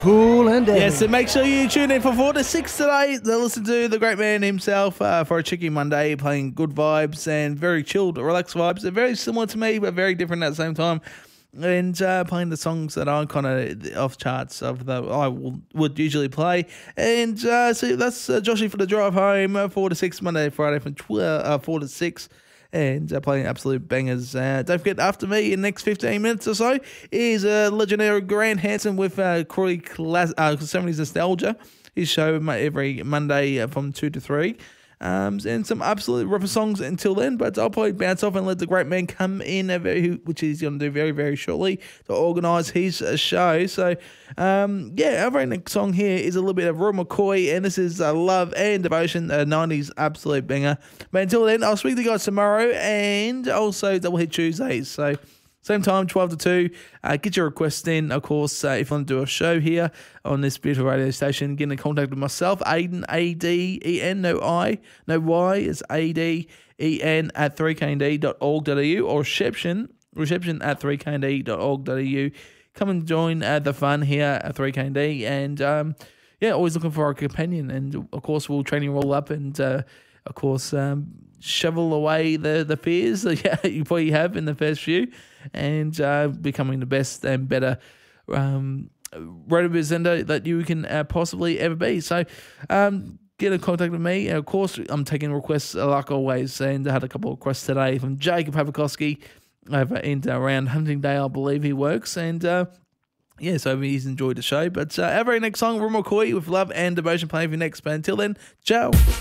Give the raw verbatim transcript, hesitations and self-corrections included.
Cool and Devin. Yes, so make sure you tune in for four to six today to listen to the great man himself uh, for a Cheeky Monday, playing good vibes and very chilled, relaxed vibes. They're very similar to me, but very different at the same time. And uh, playing the songs that I'm kind of off charts of the I will, would usually play. And uh, so that's uh, Joshy for the drive home, uh, four to six Monday, Friday from twelve, uh, four to six. And uh, playing absolute bangers. Uh, don't forget, after me in the next fifteen minutes or so is uh, legendary Grant Hanson with uh, Corey Class- uh, seventies Nostalgia. His show every Monday uh, from two to three. Um, and some absolute ripper songs until then, but I'll probably bounce off and let the great man come in, uh, very, which he's going to do very, very shortly to organise his uh, show. So, um, yeah, our very next song here is a little bit of Roy McCoy, and this is uh, Love and Devotion, a nineties absolute banger. But until then, I'll speak to you guys tomorrow and also Double Hit Tuesdays. So, same time, twelve to two. Uh, get your requests in. Of course, uh, if you want to do a show here on this beautiful radio station, get in contact with myself, Aiden, A D E N, no I, no Y, it's A D E N at three k n d dot org dot a u or reception, reception at three k n d dot org dot a u. Come and join uh, the fun here at three K N D. And, um, yeah, always looking for a companion. And, of course, we'll train you all up and, uh, of course, um, shovel away the, the fears that yeah, you probably have in the first few and uh, becoming the best and better um, road presenter that you can uh, possibly ever be. So um, get in contact with me. And of course, I'm taking requests like always, and I had a couple of requests today from Jacob Papakoski over in around Huntingdale, I believe he works, and uh, yeah, so he's enjoyed the show. But uh, our very next song, Roy McCoy with Love and Devotion, playing for you next. But until then, ciao.